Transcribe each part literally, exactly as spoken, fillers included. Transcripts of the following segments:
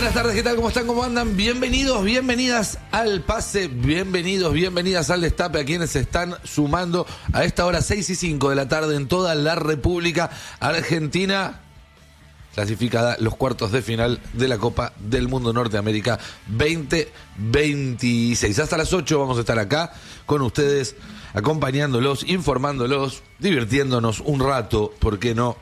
Buenas tardes, ¿qué tal? ¿Cómo están? ¿Cómo andan? Bienvenidos, bienvenidas al Pase, bienvenidos, bienvenidas al Destape, a quienes se están sumando a esta hora seis y cinco de la tarde en toda la República Argentina, clasificada los cuartos de final de la Copa del Mundo Norteamérica veinte veintiséis. Hasta las ocho vamos a estar acá con ustedes, acompañándolos, informándolos, divirtiéndonos un rato, ¿por qué no?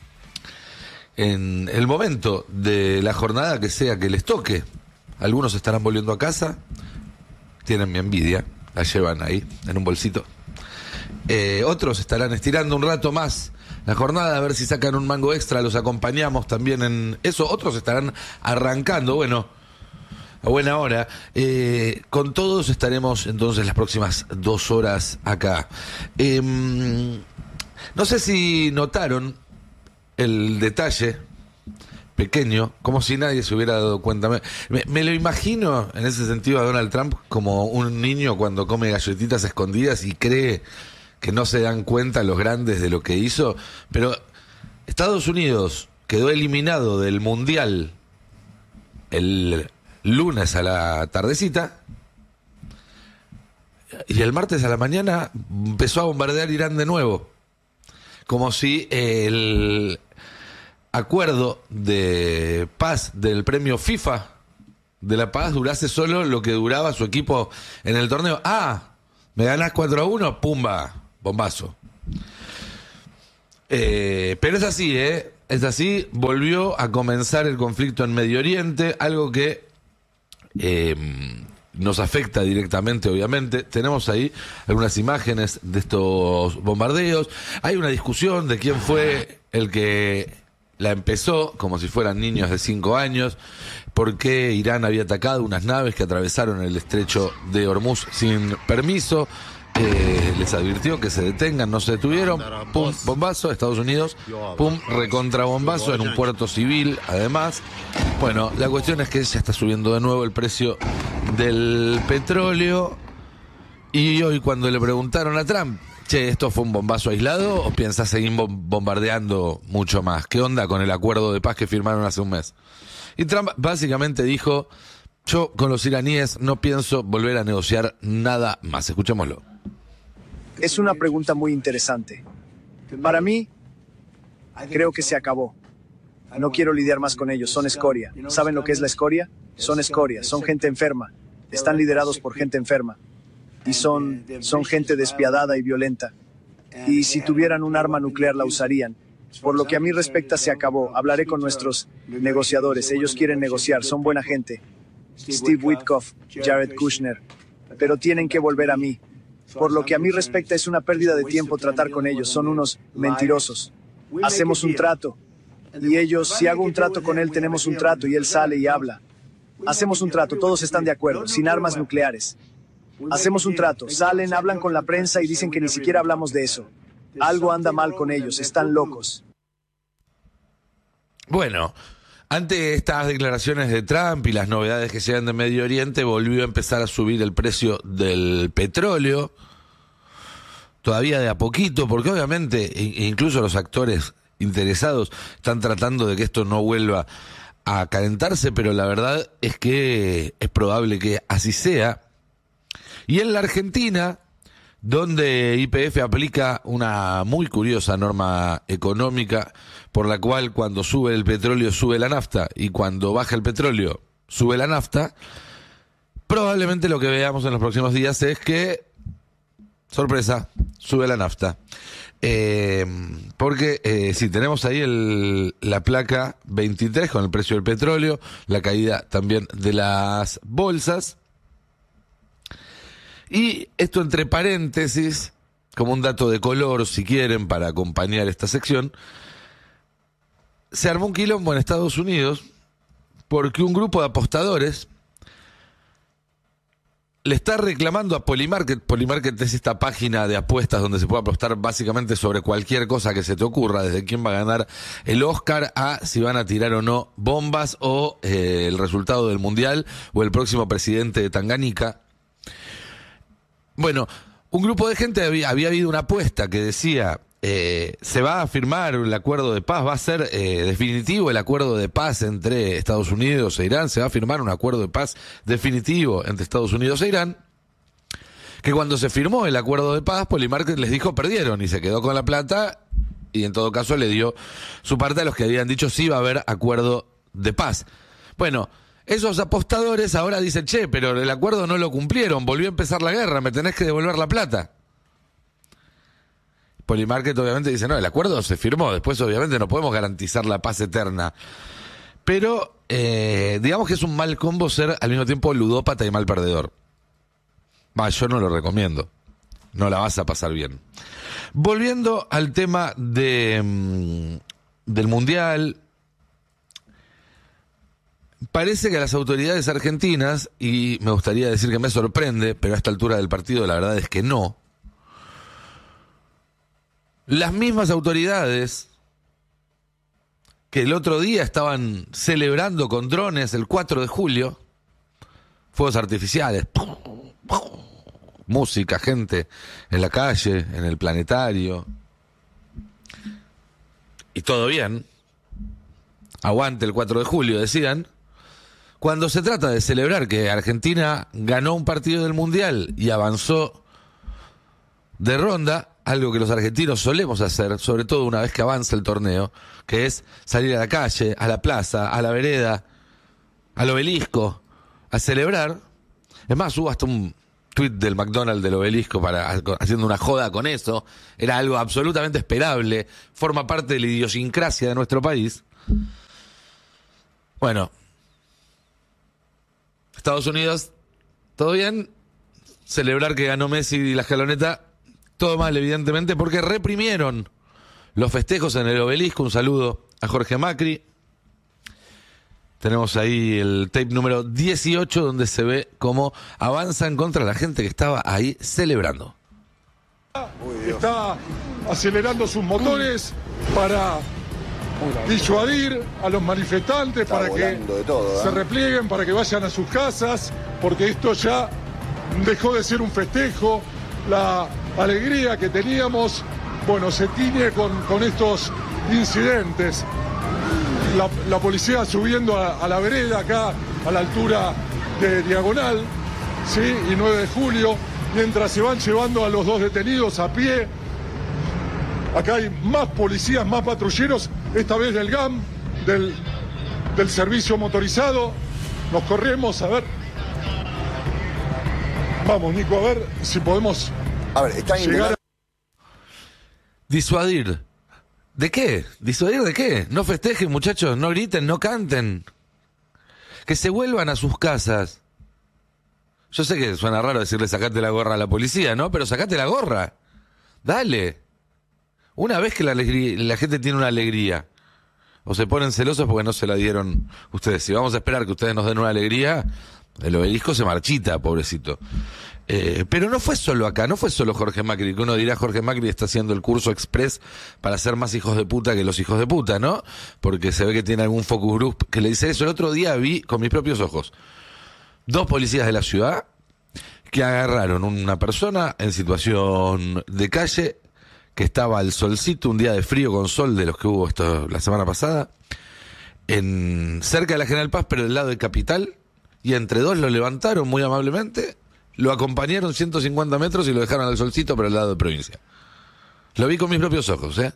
En el momento de la jornada que sea que les toque. Algunos estarán volviendo a casa, tienen mi envidia, la llevan ahí en un bolsito. Eh, otros estarán estirando un rato más la jornada a ver si sacan un mango extra, los acompañamos también en eso. Otros estarán arrancando, bueno, a buena hora. Eh, con todos estaremos entonces las próximas dos horas acá. Eh, no sé si notaron el detalle pequeño, como si nadie se hubiera dado cuenta. Me, me, me lo imagino en ese sentido a Donald Trump como un niño cuando come galletitas escondidas y cree que no se dan cuenta los grandes de lo que hizo. Pero Estados Unidos quedó eliminado del Mundial el lunes a la tardecita y el martes a la mañana empezó a bombardear Irán de nuevo. Como si el acuerdo de paz del premio FIFA de la paz durase solo lo que duraba su equipo en el torneo. Ah, me ganás cuatro a uno, pumba, bombazo. Eh, pero es así, ¿eh? Es así, volvió a comenzar el conflicto en Medio Oriente, algo que Eh, nos afecta directamente, obviamente. Tenemos ahí algunas imágenes de estos bombardeos. Hay una discusión de quién fue el que la empezó, como si fueran niños de cinco años, por qué Irán había atacado unas naves que atravesaron el estrecho de Hormuz sin permiso. Eh, les advirtió que se detengan, no se detuvieron, pum, bombazo, Estados Unidos, pum, recontra bombazo en un puerto civil, además. Bueno, la cuestión es que ya está subiendo de nuevo el precio del petróleo, y hoy cuando le preguntaron a Trump, che, ¿esto fue un bombazo aislado o piensas seguir bombardeando mucho más? ¿Qué onda con el acuerdo de paz que firmaron hace un mes? Y Trump básicamente dijo, yo con los iraníes no pienso volver a negociar nada más. Escuchémoslo. Es una pregunta muy interesante. Para mí, creo que se acabó. No quiero lidiar más con ellos, son escoria. ¿Saben lo que es la escoria? Son escoria, son gente enferma. Están liderados por gente enferma. Y son, son gente despiadada y violenta. Y si tuvieran un arma nuclear la usarían. Por lo que a mí respecta, se acabó. Hablaré con nuestros negociadores. Ellos quieren negociar, son buena gente. Steve Witkoff, Jared Kushner. Pero tienen que volver a mí. Por lo que a mí respecta, es una pérdida de tiempo tratar con ellos. Son unos mentirosos. Hacemos un trato. Y ellos, si hago un trato con él, tenemos un trato y él sale y habla. Hacemos un trato, todos están de acuerdo, sin armas nucleares. Hacemos un trato, salen, hablan con la prensa y dicen que ni siquiera hablamos de eso. Algo anda mal con ellos, están locos. Bueno, ante estas declaraciones de Trump y las novedades que llegan de Medio Oriente, volvió a empezar a subir el precio del petróleo, todavía de a poquito, porque obviamente incluso los actores interesados están tratando de que esto no vuelva a calentarse, pero la verdad es que es probable que así sea. Y en la Argentina, donde Y P F aplica una muy curiosa norma económica por la cual cuando sube el petróleo sube la nafta y cuando baja el petróleo sube la nafta, probablemente lo que veamos en los próximos días es que, sorpresa, sube la nafta. Eh, porque eh, sí, tenemos ahí el, la placa veintitrés con el precio del petróleo, la caída también de las bolsas. Y esto entre paréntesis, como un dato de color, si quieren, para acompañar esta sección, se armó un quilombo en Estados Unidos porque un grupo de apostadores le está reclamando a Polymarket. Polymarket es esta página de apuestas donde se puede apostar básicamente sobre cualquier cosa que se te ocurra, desde quién va a ganar el Oscar a si van a tirar o no bombas o eh, el resultado del Mundial o el próximo presidente de Tanganica. Bueno, un grupo de gente, había, había habido una apuesta que decía eh, se va a firmar el acuerdo de paz, va a ser eh, definitivo el acuerdo de paz entre Estados Unidos e Irán, se va a firmar un acuerdo de paz definitivo entre Estados Unidos e Irán, que cuando se firmó el acuerdo de paz, Polymarket les dijo perdieron y se quedó con la plata y en todo caso le dio su parte a los que habían dicho sí va a haber acuerdo de paz. Bueno, esos apostadores ahora dicen, che, pero el acuerdo no lo cumplieron, volvió a empezar la guerra, me tenés que devolver la plata. Polymarket obviamente dice, no, el acuerdo se firmó, después obviamente no podemos garantizar la paz eterna. Pero eh, digamos que es un mal combo ser al mismo tiempo ludópata y mal perdedor. Va, yo no lo recomiendo. No la vas a pasar bien. Volviendo al tema de mm, del Mundial, parece que a las autoridades argentinas, y me gustaría decir que me sorprende, pero a esta altura del partido la verdad es que no, las mismas autoridades que el otro día estaban celebrando con drones el cuatro de julio, fuegos artificiales, música, gente en la calle, en el planetario, y todo bien, aguante el cuatro de julio, decían. Cuando se trata de celebrar que Argentina ganó un partido del Mundial y avanzó de ronda, algo que los argentinos solemos hacer, sobre todo una vez que avanza el torneo, que es salir a la calle, a la plaza, a la vereda, al obelisco, a celebrar. Es más, hubo hasta un tuit del McDonald's del obelisco para haciendo una joda con eso. Era algo absolutamente esperable, forma parte de la idiosincrasia de nuestro país. Bueno, Estados Unidos, ¿todo bien? Celebrar que ganó Messi y la escaloneta, todo mal, evidentemente, porque reprimieron los festejos en el obelisco. Un saludo a Jorge Macri. Tenemos ahí el tape número dieciocho, donde se ve cómo avanzan contra la gente que estaba ahí celebrando. Está acelerando sus motores para disuadir a los manifestantes, Está para que todo, ¿eh? se replieguen, para que vayan a sus casas, porque esto ya dejó de ser un festejo. La alegría que teníamos, bueno, se tiñe con, con estos incidentes. La, la policía subiendo a, a la vereda acá, a la altura de Diagonal, ¿sí? Y nueve de julio, mientras se van llevando a los dos detenidos a pie. Acá hay más policías, más patrulleros, esta vez del G A M, del, del servicio motorizado. Nos corremos, a ver. Vamos, Nico, a ver si podemos A ver, están llegar intentando... a... Disuadir. ¿De qué? ¿Disuadir de qué? No festejen, muchachos, no griten, no canten. Que se vuelvan a sus casas. Yo sé que suena raro decirle sacate la gorra a la policía, ¿no? Pero sacate la gorra. Dale. Una vez que la, alegría, la gente tiene una alegría, o se ponen celosos porque no se la dieron ustedes. Si vamos a esperar que ustedes nos den una alegría, el obelisco se marchita, pobrecito. Eh, pero no fue solo acá, no fue solo Jorge Macri, que uno dirá Jorge Macri está haciendo el curso express para ser más hijos de puta que los hijos de puta, ¿no? Porque se ve que tiene algún focus group que le dice eso. El otro día vi con mis propios ojos dos policías de la ciudad que agarraron una persona en situación de calle que estaba al solcito, un día de frío con sol de los que hubo esto la semana pasada, en cerca de la General Paz, pero del lado de Capital, y entre dos lo levantaron muy amablemente, lo acompañaron ciento cincuenta metros y lo dejaron al solcito, pero al lado de Provincia. Lo vi con mis propios ojos, ¿eh?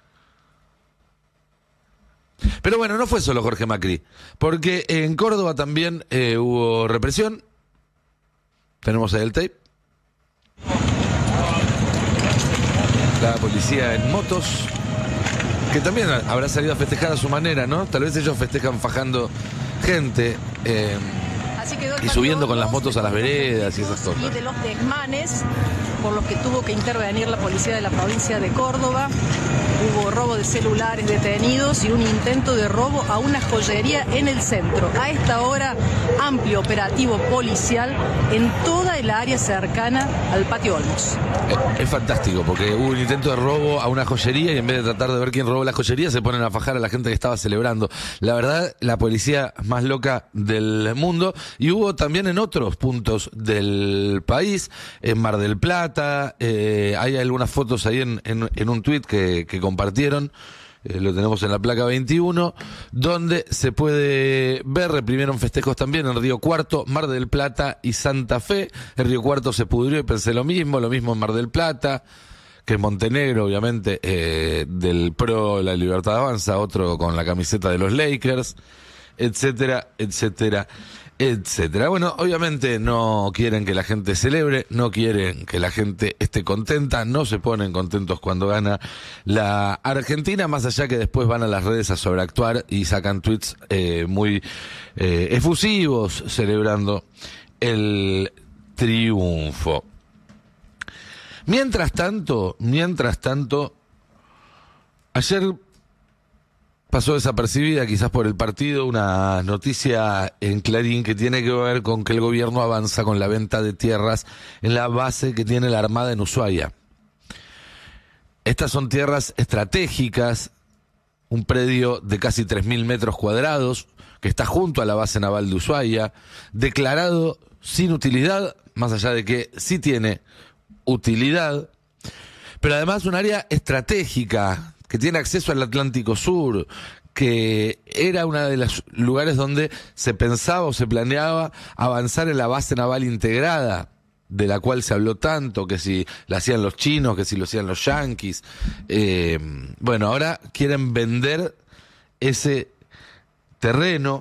Pero bueno, no fue solo Jorge Macri, porque en Córdoba también eh, hubo represión. Tenemos ahí el tape. La policía en motos, que también habrá salido a festejar a su manera, ¿no? Tal vez ellos festejan fajando gente eh, y subiendo con las motos a las veredas y esas cosas. Y de los desmanes por los que tuvo que intervenir la policía de la provincia de Córdoba. Hubo robo de celulares, detenidos y un intento de robo a una joyería en el centro. A esta hora, amplio operativo policial en toda el área cercana al Patio Olmos. Es, es fantástico, porque hubo un intento de robo a una joyería y en vez de tratar de ver quién robó la joyería, se ponen a fajar a la gente que estaba celebrando. La verdad, la policía más loca del mundo. Y hubo también en otros puntos del país, en Mar del Plata, eh, hay algunas fotos ahí en, en, en un tuit que, que compartieron, eh, lo tenemos en la placa veintiuno, donde se puede ver, reprimieron festejos también en Río Cuarto, Mar del Plata y Santa Fe. En Río Cuarto se pudrió y pensé lo mismo, lo mismo en Mar del Plata, que es Montenegro, obviamente, eh, del Pro La Libertad Avanza, otro con la camiseta de los Lakers, etcétera, etcétera, etcétera. Bueno, obviamente no quieren que la gente celebre, no quieren que la gente esté contenta, no se ponen contentos cuando gana la Argentina, más allá que después van a las redes a sobreactuar y sacan tweets eh, muy eh, efusivos celebrando el triunfo. Mientras tanto, mientras tanto, ayer pasó desapercibida quizás por el partido una noticia en Clarín que tiene que ver con que el gobierno avanza con la venta de tierras en la base que tiene la Armada en Ushuaia. Estas son tierras estratégicas, un predio de casi tres mil metros cuadrados que está junto a la base naval de Ushuaia, declarado sin utilidad, más allá de que sí tiene utilidad, pero además un área estratégica que tiene acceso al Atlántico Sur, que era uno de los lugares donde se pensaba o se planeaba avanzar en la base naval integrada, de la cual se habló tanto, que si la hacían los chinos, que si lo hacían los yanquis. Eh, bueno, ahora quieren vender ese terreno.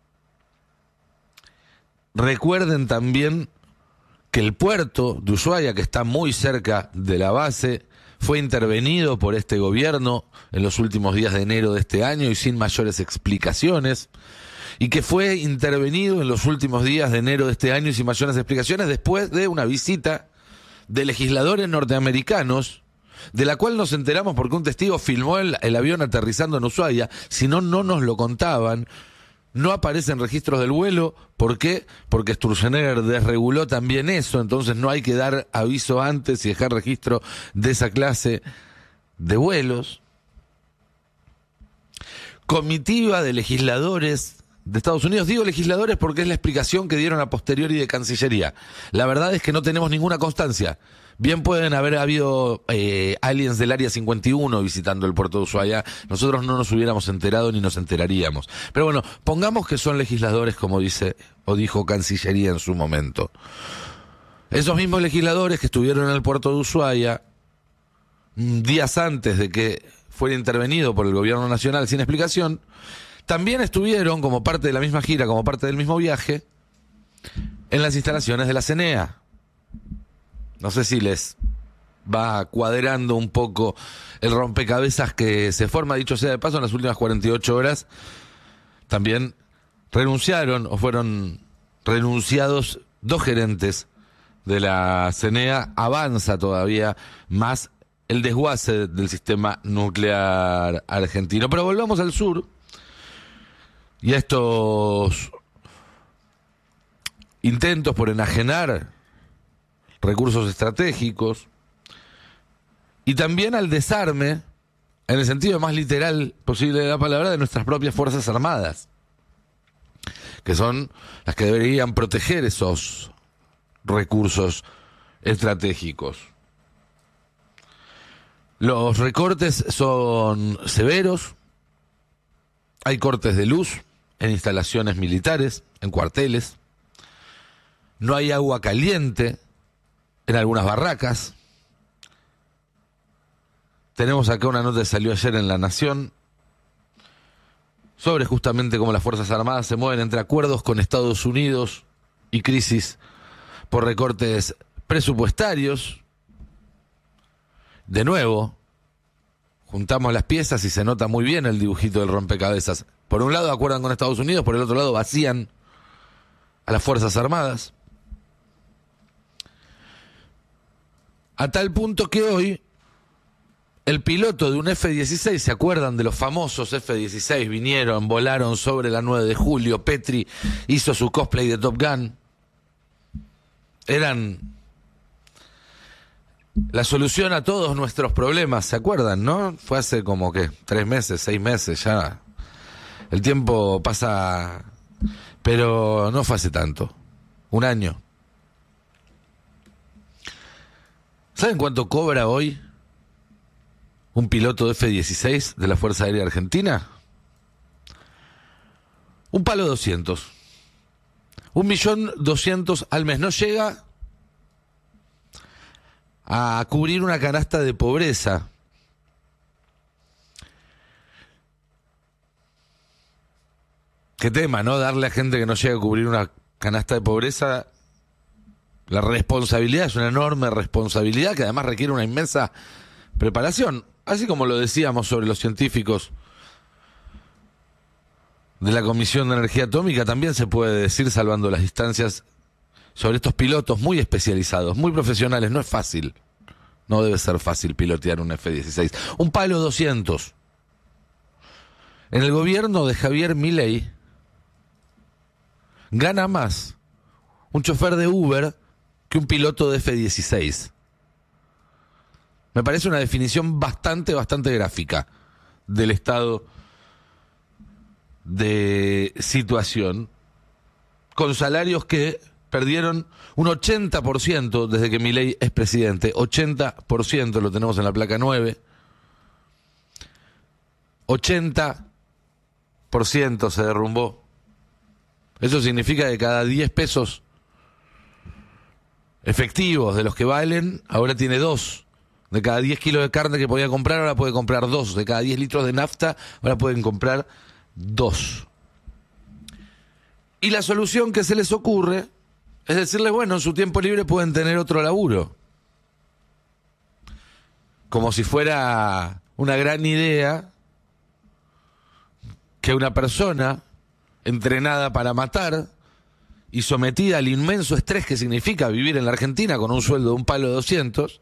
Recuerden también que el puerto de Ushuaia, que está muy cerca de la base, fue intervenido por este gobierno en los últimos días de enero de este año y sin mayores explicaciones, y que fue intervenido en los últimos días de enero de este año y sin mayores explicaciones después de una visita de legisladores norteamericanos, de la cual nos enteramos porque un testigo filmó el, el avión aterrizando en Ushuaia. Si no, no nos lo contaban. No aparecen registros del vuelo. ¿Por qué? Porque Sturzenegger desreguló también eso, entonces no hay que dar aviso antes y dejar registro de esa clase de vuelos. Comitiva de legisladores de Estados Unidos. Digo legisladores porque es la explicación que dieron a posteriori de Cancillería. La verdad es que no tenemos ninguna constancia. Bien pueden haber habido eh, aliens del Área cincuenta y uno visitando el puerto de Ushuaia. Nosotros no nos hubiéramos enterado ni nos enteraríamos. Pero bueno, pongamos que son legisladores, como dice o dijo Cancillería en su momento. Esos mismos legisladores que estuvieron en el puerto de Ushuaia días antes de que fuera intervenido por el gobierno nacional sin explicación, también estuvieron como parte de la misma gira, como parte del mismo viaje, en las instalaciones de la C N E A. No sé si les va cuadrando un poco el rompecabezas que se forma. Dicho sea de paso, en las últimas cuarenta y ocho horas también renunciaron o fueron renunciados dos gerentes de la C N E A. Avanza todavía más el desguace del sistema nuclear argentino. Pero volvamos al sur y a estos intentos por enajenar recursos estratégicos, y también al desarme, en el sentido más literal posible de la palabra, de nuestras propias Fuerzas Armadas, que son las que deberían proteger esos recursos estratégicos. Los recortes son severos, hay cortes de luz en instalaciones militares, en cuarteles, no hay agua caliente en algunas barracas. Tenemos acá una nota que salió ayer en La Nación sobre justamente cómo las Fuerzas Armadas se mueven entre acuerdos con Estados Unidos y crisis por recortes presupuestarios. De nuevo, juntamos las piezas y se nota muy bien el dibujito del rompecabezas. Por un lado acuerdan con Estados Unidos, por el otro lado vacían a las Fuerzas Armadas. A tal punto que hoy el piloto de un F dieciséis, ¿se acuerdan de los famosos F dieciséis? Vinieron, volaron sobre la nueve de julio, Petri hizo su cosplay de Top Gun. Eran la solución a todos nuestros problemas, ¿se acuerdan, no? Fue hace como que tres meses, seis meses, ya el tiempo pasa, pero no fue hace tanto, un año. ¿Saben cuánto cobra hoy un piloto de F dieciséis de la Fuerza Aérea Argentina? Un palo doscientos. Un millón doscientos al mes. No llega a cubrir una canasta de pobreza. Qué tema, ¿no? Darle a gente que no llega a cubrir una canasta de pobreza. La responsabilidad es una enorme responsabilidad que además requiere una inmensa preparación. Así como lo decíamos sobre los científicos de la Comisión de Energía Atómica, también se puede decir, salvando las distancias, sobre estos pilotos muy especializados, muy profesionales. No es fácil, no debe ser fácil pilotear un F dieciséis. Un palo doscientos. En el gobierno de Javier Milei gana más un chofer de Uber que un piloto de F dieciséis. Me parece una definición bastante, bastante gráfica del estado de situación, con salarios que perdieron un ochenta por ciento desde que Milei es presidente. ochenta por ciento lo tenemos en la placa nueve. ochenta por ciento se derrumbó. Eso significa que cada diez pesos efectivos de los que valen, ahora tiene dos. De cada diez kilos de carne que podía comprar, ahora puede comprar dos. De cada diez litros de nafta, ahora pueden comprar dos. Y la solución que se les ocurre es decirles, bueno, en su tiempo libre pueden tener otro laburo. Como si fuera una gran idea que una persona entrenada para matar y sometida al inmenso estrés que significa vivir en la Argentina con un sueldo de un palo de doscientos,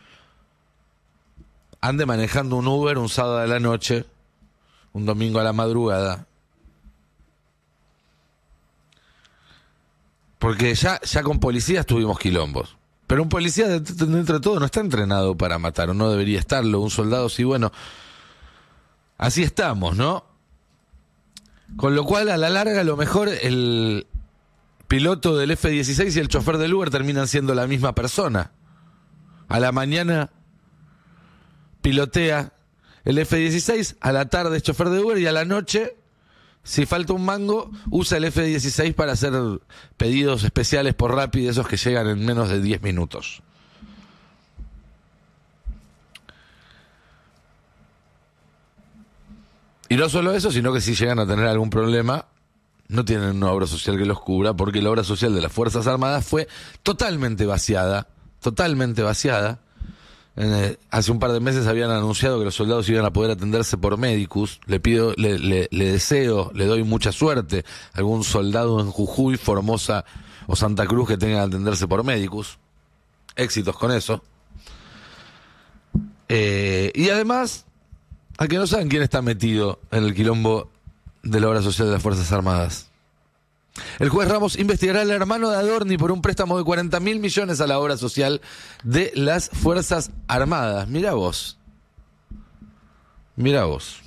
ande manejando un Uber un sábado a la noche, un domingo a la madrugada. Porque ya, ya con policías tuvimos quilombos. Pero un policía, dentro de todo, no está entrenado para matar, o no debería estarlo. Un soldado, sí, bueno. Así estamos, ¿no? Con lo cual, a la larga, a lo mejor el piloto del F dieciséis y el chofer del Uber terminan siendo la misma persona. A la mañana pilotea el F dieciséis, a la tarde es chofer de Uber y a la noche, si falta un mango, usa el F dieciséis para hacer pedidos especiales por Rappi, esos que llegan en menos de diez minutos. Y no solo eso, sino que si llegan a tener algún problema, no tienen una obra social que los cubra, porque la obra social de las Fuerzas Armadas fue totalmente vaciada, totalmente vaciada. Eh, hace un par de meses habían anunciado que los soldados iban a poder atenderse por médicos. Le pido, le, le, le deseo, le doy mucha suerte a algún soldado en Jujuy, Formosa o Santa Cruz que tengan que atenderse por médicos. Éxitos con eso. Eh, y además, a que no saben quién está metido en el quilombo de la obra social de las Fuerzas Armadas. El juez Ramos investigará al hermano de Adorni por un préstamo de cuarenta mil millones a la obra social de las Fuerzas Armadas. Mirá vos. Mirá vos.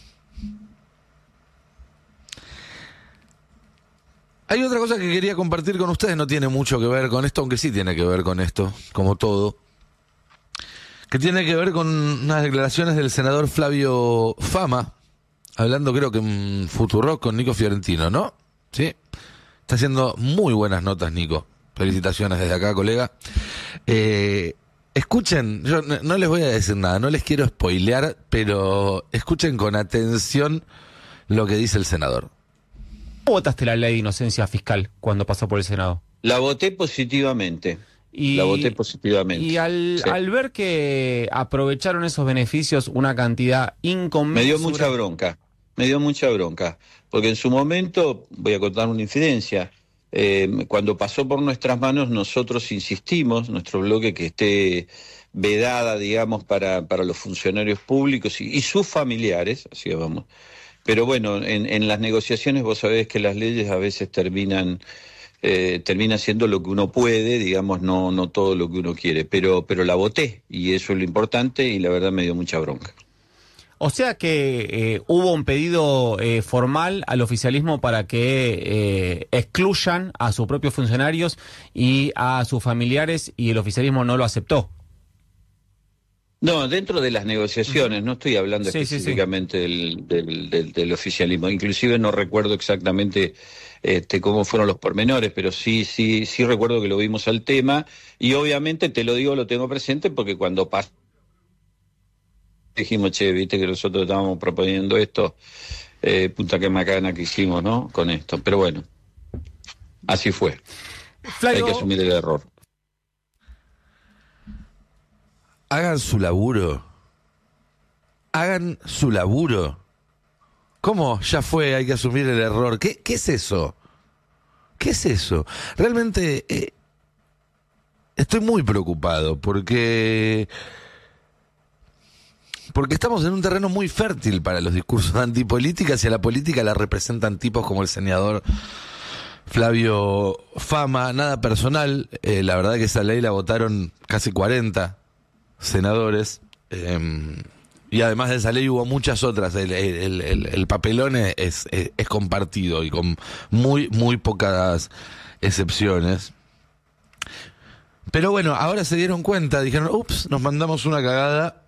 Hay otra cosa que quería compartir con ustedes, no tiene mucho que ver con esto, aunque sí tiene que ver con esto, como todo. Que tiene que ver con unas declaraciones del senador Flavio Fama, hablando creo que en Futurock con Nico Fiorentino, ¿no? Sí. Está haciendo muy buenas notas, Nico. Felicitaciones desde acá, colega. Eh, escuchen, yo no, no les voy a decir nada, no les quiero spoilear, pero escuchen con atención lo que dice el senador. ¿Cómo votaste la ley de inocencia fiscal cuando pasó por el Senado? La voté positivamente. Y, la voté positivamente. Y al, sí. al ver que aprovecharon esos beneficios una cantidad inconmensurable... Me dio mucha bronca. Me dio mucha bronca, porque en su momento, voy a contar una infidencia, Eh, cuando pasó por nuestras manos, nosotros insistimos, nuestro bloque, que esté vedada, digamos, para, para los funcionarios públicos y, y sus familiares, así vamos. Pero bueno, en, en las negociaciones vos sabés que las leyes a veces terminan, eh, termina siendo lo que uno puede, digamos, no, no todo lo que uno quiere, pero, pero la voté, y eso es lo importante, y la verdad me dio mucha bronca. O sea que eh, hubo un pedido eh, formal al oficialismo para que eh, excluyan a sus propios funcionarios y a sus familiares, y el oficialismo no lo aceptó. No, dentro de las negociaciones, no estoy hablando sí, específicamente sí, sí. Del, del, del, del oficialismo, inclusive no recuerdo exactamente este, cómo fueron los pormenores, pero sí, sí, sí recuerdo que lo vimos al tema, y obviamente te lo digo, lo tengo presente, porque cuando pasó dijimos, che, viste que nosotros estábamos proponiendo esto, eh, puta que macana que hicimos, ¿no? Con esto, pero bueno, así fue. Flavio, hay que asumir el error. Hagan su laburo. Hagan su laburo. ¿Cómo? Ya fue, hay que asumir el error. ¿Qué, qué es eso? ¿Qué es eso? Realmente eh, estoy muy preocupado porque... Porque estamos en un terreno muy fértil para los discursos antipolíticas, y a la política la representan tipos como el senador Flavio Fama. Nada personal, eh, la verdad que esa ley la votaron casi cuarenta senadores, eh, y además de esa ley hubo muchas otras. El, el, el, el papelón es, es, es compartido y con muy, muy pocas excepciones. Pero bueno, ahora se dieron cuenta, dijeron, ups, nos mandamos una cagada.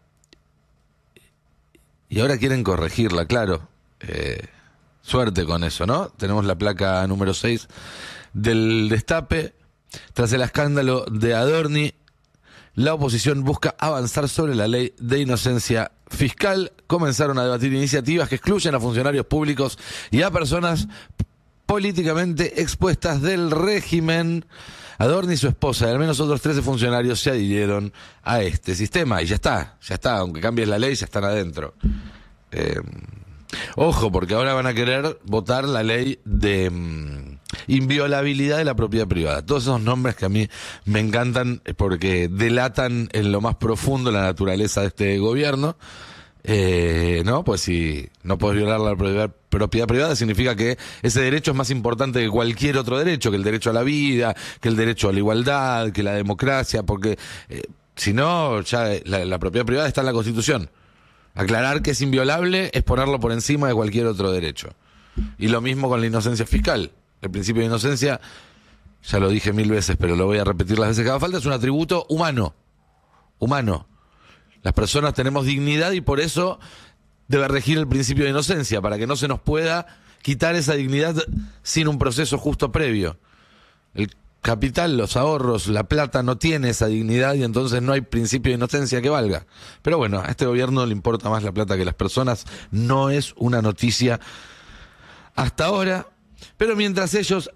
Y ahora quieren corregirla, claro. Eh, suerte con eso, ¿no? Tenemos la placa número seis del Destape. Tras el escándalo de Adorni, la oposición busca avanzar sobre la ley de inocencia fiscal. Comenzaron a debatir iniciativas que excluyen a funcionarios públicos y a personas políticamente expuestas del régimen. Adorni y su esposa y al menos otros trece funcionarios se adhirieron a este sistema, y ya está, ya está, aunque cambies la ley, ya están adentro. Eh, ojo, porque ahora van a querer votar la ley de um, inviolabilidad de la propiedad privada. Todos esos nombres que a mí me encantan porque delatan en lo más profundo la naturaleza de este gobierno. Eh, no, pues si no podés violar la propiedad, propiedad privada, significa que ese derecho es más importante que cualquier otro derecho, que el derecho a la vida, que el derecho a la igualdad, que la democracia, porque eh, si no, ya la, la propiedad privada está en la Constitución. Aclarar que es inviolable es ponerlo por encima de cualquier otro derecho. Y lo mismo con la inocencia fiscal. El principio de inocencia, ya lo dije mil veces, pero lo voy a repetir las veces que haga falta, es un atributo humano. Humano. Las personas tenemos dignidad y por eso debe regir el principio de inocencia, para que no se nos pueda quitar esa dignidad sin un proceso justo previo. El capital, los ahorros, la plata no tiene esa dignidad y entonces no hay principio de inocencia que valga. Pero bueno, a este gobierno le importa más la plata que las personas. No es una noticia hasta ahora, pero mientras ellos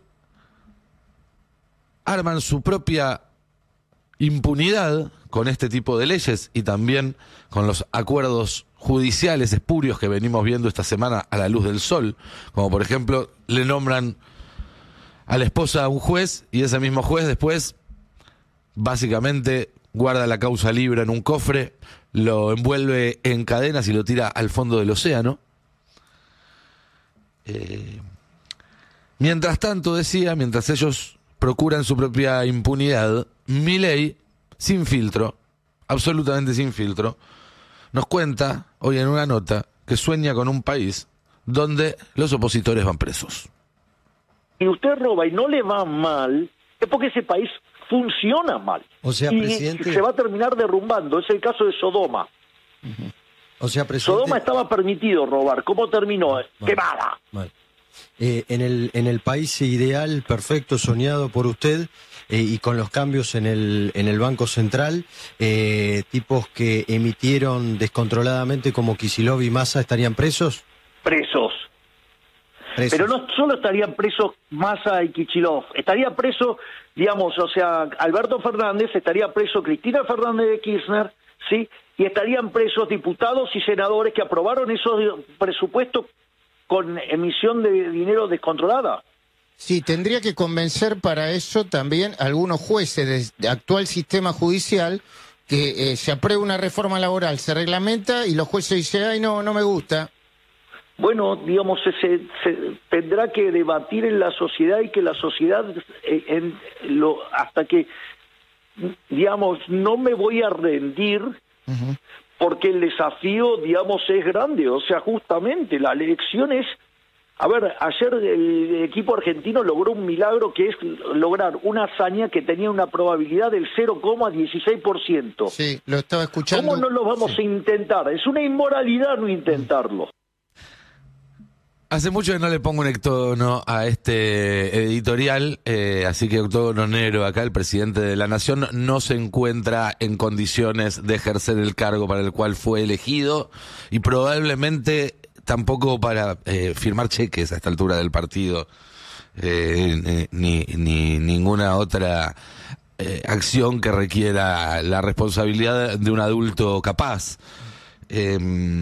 arman su propia impunidad con este tipo de leyes y también con los acuerdos judiciales espurios que venimos viendo esta semana a la luz del sol, como por ejemplo le nombran a la esposa a un juez y ese mismo juez después básicamente guarda la causa libre en un cofre, lo envuelve en cadenas y lo tira al fondo del océano. Eh, mientras tanto, decía, mientras ellos procuran su propia impunidad, Milei, sin filtro, absolutamente sin filtro, nos cuenta hoy en una nota que sueña con un país donde los opositores van presos. Si usted roba y no le va mal, es porque ese país funciona mal. O sea, y presidente... se va a terminar derrumbando. Es el caso de Sodoma. Uh-huh. O sea, presidente... Sodoma estaba permitido robar. ¿Cómo terminó? Vale. Quemada. Vale. Eh, en el en el país ideal, perfecto, soñado por usted, eh, y con los cambios en el en el Banco Central, eh, tipos que emitieron descontroladamente como Kicillof y Massa estarían presos. Presos. Presos. Pero no solo estarían presos Massa y Kicillof, estaría preso, digamos, o sea, Alberto Fernández, estaría preso Cristina Fernández de Kirchner, ¿sí? Y estarían presos diputados y senadores que aprobaron esos presupuestos con emisión de dinero descontrolada. Sí, tendría que convencer para eso también a algunos jueces del actual sistema judicial que eh, se apruebe una reforma laboral, se reglamenta y los jueces dicen, ay, no, no me gusta. Bueno, digamos, se, se, se tendrá que debatir en la sociedad y que la sociedad, eh, en lo, hasta que, digamos, no me voy a rendir, uh-huh. porque el desafío, digamos, es grande. O sea, justamente la elección es... A ver, ayer el equipo argentino logró un milagro que es lograr una hazaña que tenía una probabilidad del cero coma dieciséis por ciento. Sí, lo estaba escuchando. ¿Cómo no lo vamos sí. a intentar? Es una inmoralidad no intentarlo. Hace mucho que no le pongo un octógono a este editorial, eh, así que octógono negro, acá el presidente de la Nación no se encuentra en condiciones de ejercer el cargo para el cual fue elegido y probablemente tampoco para eh, firmar cheques a esta altura del partido, eh, ni, ni ninguna otra eh, acción que requiera la responsabilidad de un adulto capaz. Eh,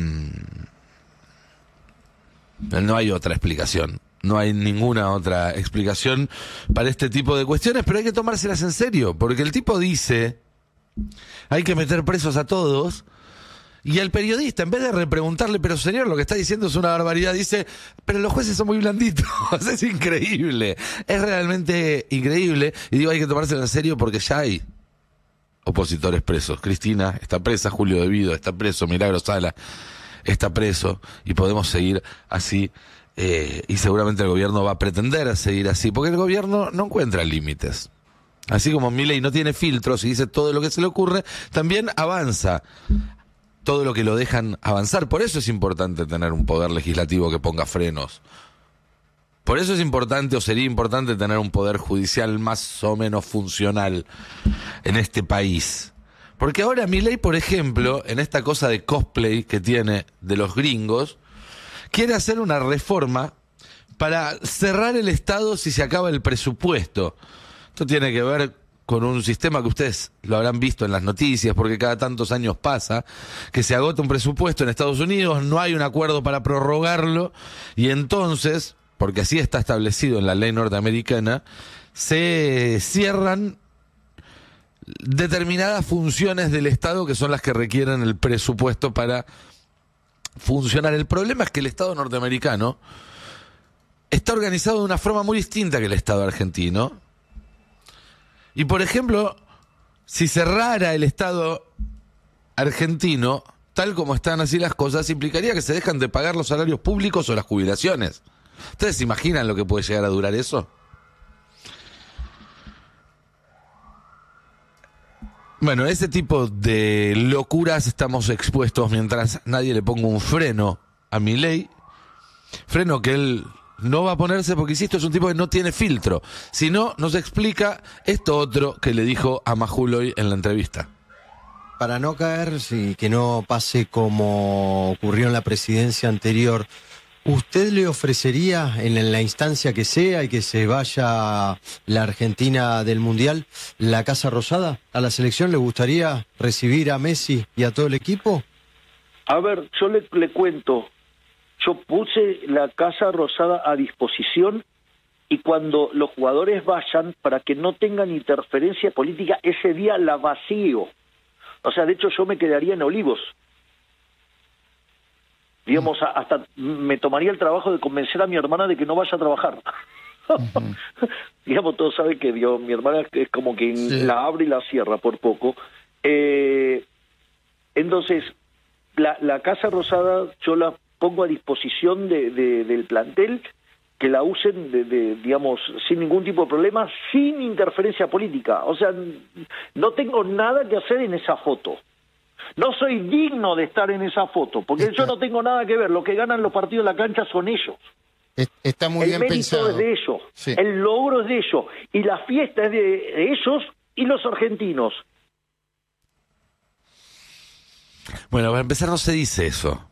No hay otra explicación, no hay ninguna otra explicación para este tipo de cuestiones, pero hay que tomárselas en serio, porque el tipo dice, hay que meter presos a todos, y el periodista, en vez de repreguntarle, pero señor, lo que está diciendo es una barbaridad, dice, pero los jueces son muy blanditos, es increíble, es realmente increíble, y digo, hay que tomárselo en serio porque ya hay opositores presos. Cristina está presa, Julio De Vido está preso, Milagro Sala está preso, y podemos seguir así, eh, y seguramente el gobierno va a pretender seguir así, porque el gobierno no encuentra límites. Así como Milei no tiene filtros y dice todo lo que se le ocurre, también avanza todo lo que lo dejan avanzar. Por eso es importante tener un poder legislativo que ponga frenos. Por eso es importante, o sería importante, tener un poder judicial más o menos funcional en este país. Porque ahora Milei, por ejemplo, en esta cosa de cosplay que tiene de los gringos, quiere hacer una reforma para cerrar el Estado si se acaba el presupuesto. Esto tiene que ver con un sistema que ustedes lo habrán visto en las noticias, porque cada tantos años pasa, que se agota un presupuesto en Estados Unidos, no hay un acuerdo para prorrogarlo, y entonces, porque así está establecido en la ley norteamericana, se cierran determinadas funciones del Estado que son las que requieren el presupuesto para funcionar. El problema es que el Estado norteamericano está organizado de una forma muy distinta que el Estado argentino. Y por ejemplo, si cerrara el Estado argentino, tal como están así las cosas, implicaría que se dejan de pagar los salarios públicos o las jubilaciones. ¿Ustedes se imaginan lo que puede llegar a durar eso? Bueno, ese tipo de locuras estamos expuestos mientras nadie le ponga un freno a Milei. Freno que él no va a ponerse porque, insisto, es un tipo que no tiene filtro. Si no, nos explica esto otro que le dijo a Majul hoy en la entrevista. Para no caer, sí, que no pase como ocurrió en la presidencia anterior, ¿usted le ofrecería en la instancia que sea y que se vaya la Argentina del Mundial la Casa Rosada a la selección? ¿Le gustaría recibir a Messi y a todo el equipo? A ver, yo le, le cuento, yo puse la Casa Rosada a disposición y cuando los jugadores vayan, para que no tengan interferencia política, ese día la vacío. O sea, de hecho yo me quedaría en Olivos. Digamos, hasta me tomaría el trabajo de convencer a mi hermana de que no vaya a trabajar. Uh-huh. Digamos, todos saben que Dios, mi hermana es como que sí. La abre y la cierra por poco. Eh, entonces, la, la Casa Rosada yo la pongo a disposición de, de, del plantel, que la usen, de, de, digamos, sin ningún tipo de problema, sin interferencia política. O sea, no tengo nada que hacer en esa foto. No soy digno de estar en esa foto, porque Está. yo no tengo nada que ver. Lo que ganan los partidos en la cancha son ellos. Está muy el bien mérito pensado. es de ellos, sí. El logro es de ellos, y la fiesta es de ellos y los argentinos. Bueno, para empezar, no se dice eso.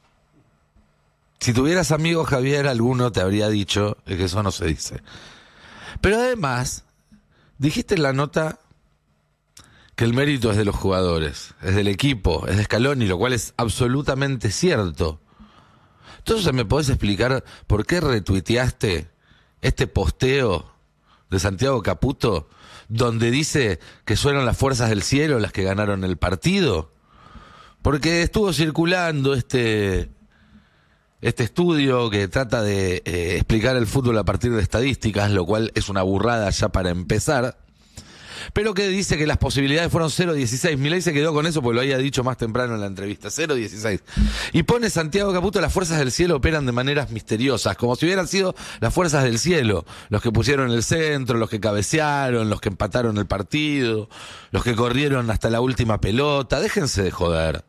Si tuvieras amigos, Javier, alguno te habría dicho que eso no se dice. Pero además, dijiste en la nota que el mérito es de los jugadores, es del equipo, es de Scaloni, lo cual es absolutamente cierto. Entonces, ¿me podés explicar por qué retuiteaste este posteo de Santiago Caputo, donde dice que fueron las fuerzas del cielo las que ganaron el partido? Porque estuvo circulando este, este estudio que trata de eh, explicar el fútbol a partir de estadísticas, lo cual es una burrada ya para empezar, pero que dice que las posibilidades fueron cero coma dieciséis. Milei se quedó con eso porque lo había dicho más temprano en la entrevista, cero coma dieciséis. Y pone Santiago Caputo: las fuerzas del cielo operan de maneras misteriosas, como si hubieran sido las fuerzas del cielo, los que pusieron el centro, los que cabecearon, los que empataron el partido, los que corrieron hasta la última pelota. Déjense de joder.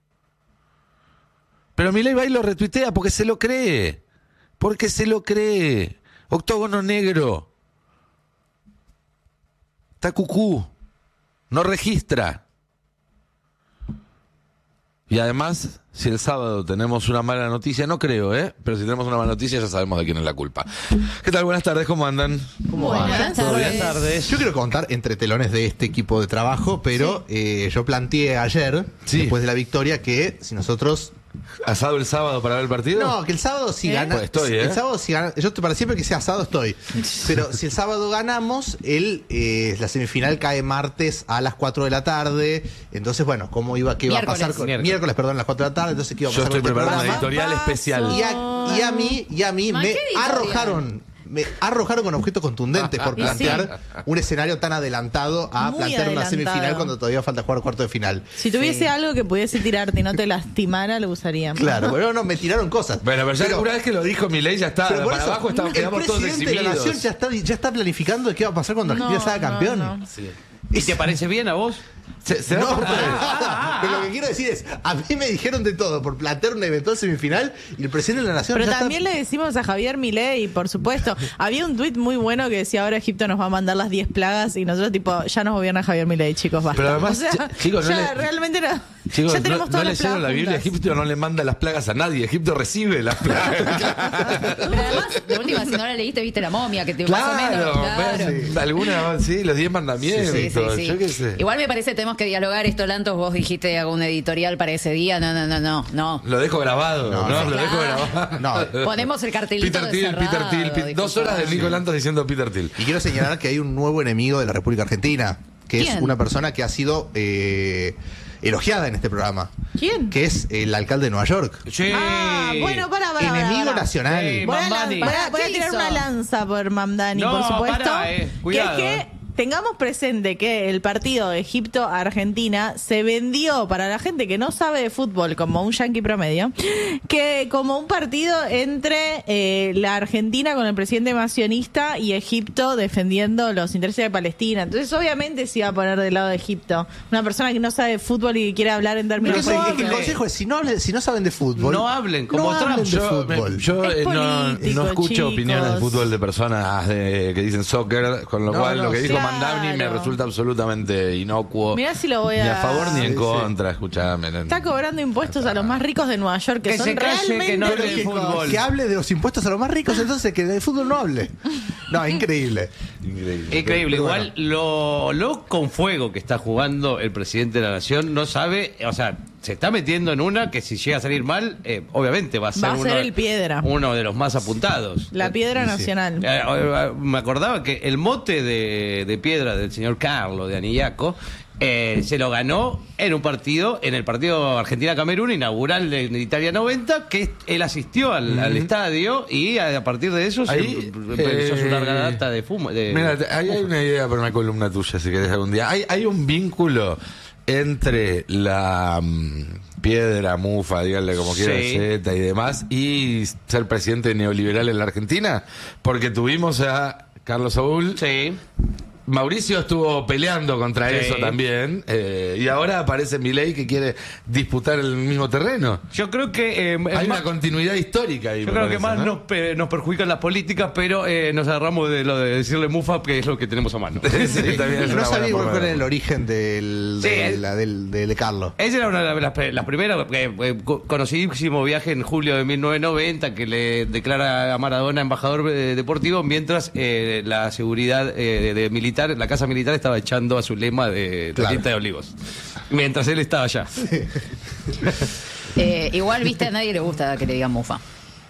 Pero Milei va y lo retuitea porque se lo cree, porque se lo cree. Octógono negro. Está cucú, no registra. Y además, si el sábado tenemos una mala noticia, no creo, ¿eh? Pero si tenemos una mala noticia ya sabemos de quién es la culpa. ¿Qué tal? Buenas tardes, ¿cómo andan? ¿Cómo Buenas van? Buenas tardes. Yo quiero contar entre telones de este equipo de trabajo, pero sí. eh, yo planteé ayer, sí. después de la victoria, que si nosotros... ¿Asado el sábado para ver el partido? No, que el sábado si ¿Eh? gana. Pues estoy, ¿eh? El sábado si gana. Yo para siempre que sea asado estoy. Pero si el sábado ganamos, el, eh, la semifinal cae martes a las cuatro de la tarde. Entonces, bueno, ¿cómo iba, qué iba a pasar con miércoles. miércoles, perdón, a las cuatro de la tarde? Entonces, ¿qué iba a pasar? Yo estoy con preparando este una editorial especial. Y a, y a mí, y a mí me arrojaron. Me arrojaron con objetos contundentes por plantear sí. un escenario tan adelantado a Muy plantear adelantado. una semifinal cuando todavía falta jugar cuarto de final. Si tuviese sí. algo que pudiese tirarte y no te lastimara, lo usaría. Claro, pero no, me tiraron cosas. Bueno, pero ya pero, una vez que lo dijo Milei ya está, para eso, abajo estamos, quedamos todos exhibidos. El presidente de la Nación ya está, ya está planificando de qué va a pasar cuando Argentina no, sea campeón. No, no. Sí. ¿Y te parece bien a vos? Se, se no, pero, pero lo que quiero decir es, a mí me dijeron de todo por plantear una eventual semifinal y el presidente de la Nación Pero ya también está... le decimos a Javier Milei, por supuesto. Había un tuit muy bueno que decía: ahora Egipto nos va a mandar las diez plagas y nosotros tipo, ya nos gobierna Javier Milei, chicos, basta. Pero además, o sea, chicos, ya no le, realmente no, chicos, ya tenemos no, todas no las leyeron plagas la Biblia. juntas. Egipto no le manda las plagas a nadie, Egipto recibe las plagas. Pero además, de última, si no la leíste, viste la momia, que te claro, más o menos. Claro, sí. Alguna, sí, los diez mandamientos. Sí, sí, sí, sí. Yo qué sé. Igual me parece que tenemos que dialogar esto, Lantos. Vos dijiste hago un editorial para ese día. No, no, no, no. no. Lo dejo grabado. No, no, no lo dejo grabado. No. Ponemos el cartelito Peter Thiel, Peter Thiel, Peter, dos horas de Nico Lantos diciendo Peter Thiel. Y quiero señalar que hay un nuevo enemigo de la República Argentina, que ¿Quién? es una persona que ha sido eh, elogiada en este programa. ¿Quién? Que es el alcalde de Nueva York. Sí. Ah, bueno, para, para. Enemigo para, para. nacional. Sí, voy, a, Mamdani. voy a- voy a ¿Qué tirar hizo? una lanza por Mamdani, No, por supuesto. pará, eh. Cuidado, que es eh. que tengamos presente que el partido Egipto-Argentina se vendió para la gente que no sabe de fútbol, como un yanqui promedio, que como un partido entre eh, la Argentina con el presidente masionista y Egipto defendiendo los intereses de Palestina. Entonces, obviamente, se iba a poner del lado de Egipto. Una persona que no sabe de fútbol y que quiere hablar en términos Pero de es que el consejo es, si no, hablen- si no saben de fútbol, No hablen, como no Trump. hablen de Yo, fútbol. me- yo Es eh, no, político, no escucho chicos. opiniones de fútbol de personas de- que dicen soccer, con lo No, cual no, lo que dijo claro. Mandavni me resulta absolutamente inocuo. Mirá si lo voy Ni a... a favor ni en Sí, contra, escuchame. Está cobrando impuestos a los más ricos de Nueva York, que, Que son se calle, realmente que no hable de ricos. fútbol. Que hable de los impuestos a los más ricos, entonces que de fútbol no hable. No, increíble. Increíble. Increíble, Pero igual lo, lo con fuego que está jugando el presidente de la Nación no sabe, o sea, se está metiendo en una que si llega a salir mal, eh, obviamente va a ser, Va a ser uno, el piedra. uno de los más apuntados. La piedra Sí. nacional. Eh, eh, me acordaba que el mote de, de piedra del señor Carlos de Anillaco eh, se lo ganó en un partido, en el partido Argentina-Camerún, inaugural de, de Italia noventa, que él asistió al, al estadio y a, a partir de eso Ahí, se empezó eh, su larga data de fumo. De, Mira, te- ahí hay una idea para una columna tuya, si querés algún día. Hay, hay un vínculo entre la mm, piedra, mufa, díganle como quieran, Sí. zeta y demás, y ser presidente neoliberal en la Argentina, porque tuvimos a Carlos Saúl. Sí. Mauricio estuvo peleando contra Sí. eso también, eh, y ahora aparece Milei que quiere disputar el mismo terreno. Yo creo que... eh, Hay es una más- continuidad histórica ahí. Yo me creo que parece, más ¿no? nos, pe- nos perjudican las políticas, pero eh, nos agarramos de lo de decirle mufa, que es lo que tenemos a mano. Sí, también es no una sabía buena igual forma cuál de era el origen del, Sí, de, es- la, del, de, de Carlos. Esa era una de las, las primeras, eh, eh, co- conocidísimo viaje en julio de mil novecientos noventa que le declara a Maradona embajador eh, deportivo, mientras eh, la seguridad eh, de, de militar, la casa militar estaba echando a su lema de Claro. Tinta de Olivos. Mientras él estaba allá. Eh, igual, viste, a nadie le gusta que le digan mufa.